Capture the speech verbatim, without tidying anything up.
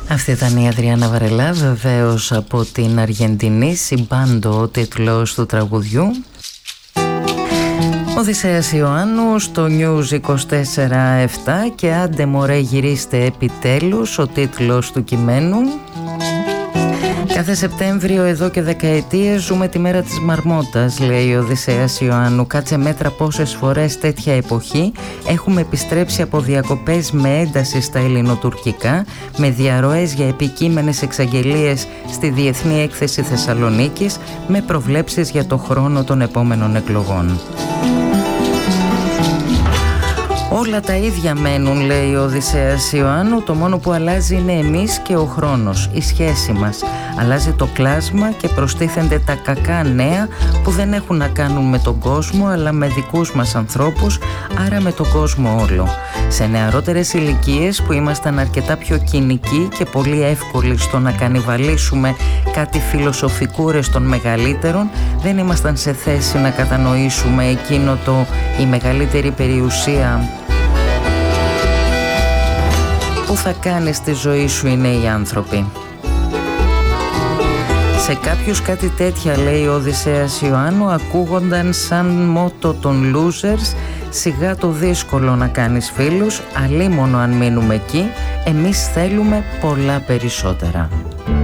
Αυτή ήταν η Αδριάννα Βαρελά, βεβαίως από την Αργεντινή, Συμπάντο ο τίτλος του τραγουδιού. Οδυσσέας Ιωάννου στο News είκοσι τέσσερα επτά και άντε μωρέ γυρίστε επιτέλους, ο τίτλος του κειμένου. Κάθε Σεπτέμβριο εδώ και δεκαετίες ζούμε τη μέρα της Μαρμότας, λέει ο Οδυσσέας Ιωάννου. Κάτσε μέτρα πόσες φορές τέτοια εποχή έχουμε επιστρέψει από διακοπές με ένταση στα ελληνοτουρκικά, με διαρροές για επικείμενες εξαγγελίες στη Διεθνή Έκθεση Θεσσαλονίκης, με προβλέψεις για το χρόνο των επόμενων εκλογών. Όλα τα ίδια μένουν, λέει ο Οδυσσέας Ιωάννου, το μόνο που αλλάζει είναι εμείς και ο χρόνος, η σχέση μας. Αλλάζει το κλάσμα και προστίθενται τα κακά νέα που δεν έχουν να κάνουν με τον κόσμο αλλά με δικούς μας ανθρώπους, άρα με τον κόσμο όλο. Σε νεαρότερες ηλικίες που ήμασταν αρκετά πιο κοινικοί και πολύ εύκολοι στο να κανιβαλίσουμε κάτι φιλοσοφικούρες των μεγαλύτερων, δεν ήμασταν σε θέση να κατανοήσουμε εκείνο το «η μεγαλύτερη περιουσία που θα κάνει στη ζωή σου είναι οι άνθρωποι». Σε κάποιους κάτι τέτοια, λέει ο Οδυσσέας Ιωάννου, ακούγονταν σαν μότο των losers, σιγά το δύσκολο να κάνεις φίλους, αλίμονο αν μείνουμε εκεί, εμείς θέλουμε πολλά περισσότερα.